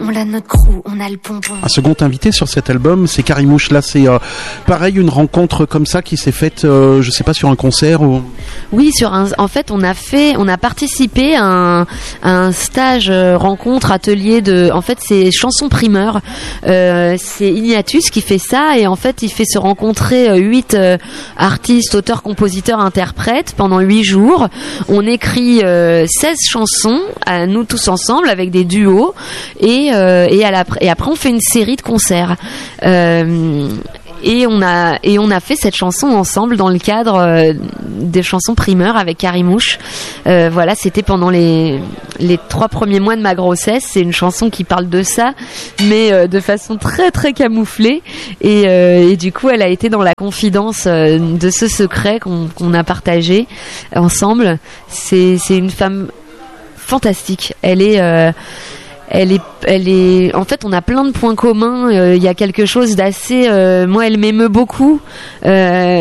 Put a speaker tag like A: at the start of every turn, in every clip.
A: On a notre crew, on a le pompon.
B: Un second invité sur cet album, c'est Karimouche. Là, c'est pareil, une rencontre comme ça qui s'est faite, je sais pas, sur un concert ou...
C: Oui, en fait, on a participé à un stage rencontre atelier en fait, c'est chansons primeurs. C'est Ignatus qui fait ça et en fait, il fait se rencontrer 8 artistes, auteurs, compositeurs, interprètes pendant 8 jours. On écrit 16 chansons, nous tous ensemble avec des duos et après on fait une série de concerts. Et on a fait cette chanson ensemble dans le cadre des chansons primeurs avec Karimouche. Voilà, c'était pendant les 3 premiers mois de ma grossesse. C'est une chanson qui parle de ça, mais de façon très très camouflée. Et du coup, elle a été dans la confidence de ce secret qu'on a partagé ensemble. C'est une femme fantastique. Elle est, en fait, on a plein de points communs. Il y a quelque chose d'assez, moi, elle m'émeut beaucoup. Il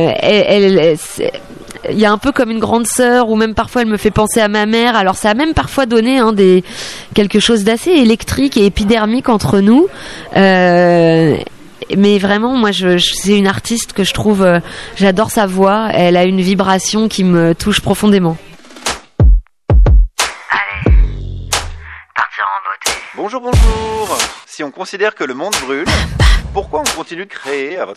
C: y a un peu comme une grande sœur, ou même parfois elle me fait penser à ma mère. Alors ça a même parfois donné quelque chose d'assez électrique et épidermique entre nous. Mais vraiment, moi, c'est une artiste que je trouve, j'adore sa voix. Elle a une vibration qui me touche profondément.
D: Bonjour, bonjour. Si on considère que le monde brûle, pourquoi on continue de créer, à votre avis ?